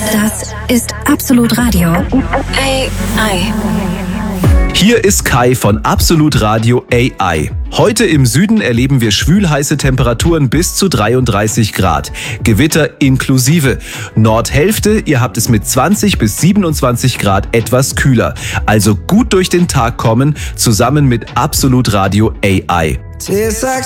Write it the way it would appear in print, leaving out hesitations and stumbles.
Das ist Absolut Radio. AI. Hier ist Kai von Absolut Radio AI. Heute im Süden erleben wir schwülheiße Temperaturen bis zu 33 Grad. Gewitter inklusive. Nordhälfte, ihr habt es mit 20 bis 27 Grad etwas kühler. Also gut durch den Tag kommen, zusammen mit Absolut Radio AI. Tastes like